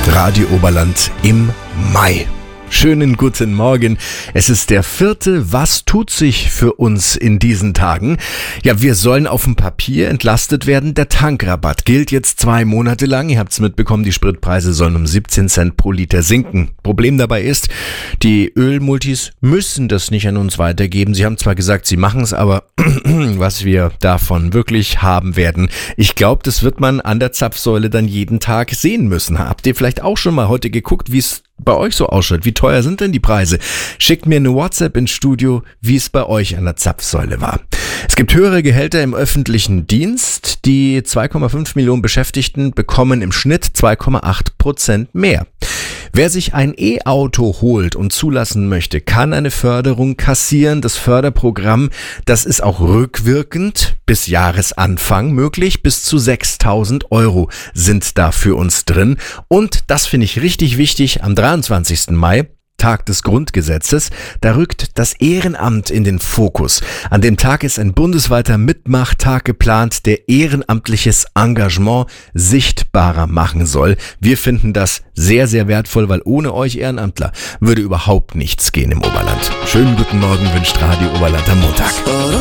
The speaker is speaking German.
Radio Oberland im Mai. Schönen guten Morgen. Es ist der 4. Was tut sich für uns in diesen Tagen? Ja, wir sollen auf dem Papier entlastet werden. Der Tankrabatt gilt jetzt 2 Monate lang. Ihr habt es mitbekommen, die Spritpreise sollen um 17 Cent pro Liter sinken. Problem dabei ist, die Ölmultis müssen das nicht an uns weitergeben. Sie haben zwar gesagt, sie machen es, aber was wir davon wirklich haben werden, ich glaube, das wird man an der Zapfsäule dann jeden Tag sehen müssen. Habt ihr vielleicht auch schon mal heute geguckt, wie es bei euch so ausschaut? Wie teuer sind denn die Preise? Schickt mir eine WhatsApp ins Studio, wie es bei euch an der Zapfsäule war. Es gibt höhere Gehälter im öffentlichen Dienst. Die 2,5 Millionen Beschäftigten bekommen im Schnitt 2,8% mehr. Wer sich ein E-Auto holt und zulassen möchte, kann eine Förderung kassieren. Das Förderprogramm, das ist auch rückwirkend bis Jahresanfang möglich. Bis zu 6.000 Euro sind da für uns drin. Und das finde ich richtig wichtig, am 23. Mai, Tag des Grundgesetzes, da rückt das Ehrenamt in den Fokus. An dem Tag ist ein bundesweiter Mitmachtag geplant, der ehrenamtliches Engagement sichtbarer machen soll. Wir finden das sehr, sehr wertvoll, weil ohne euch Ehrenamtler würde überhaupt nichts gehen im Oberland. Schönen guten Morgen wünscht Radio Oberland am Montag.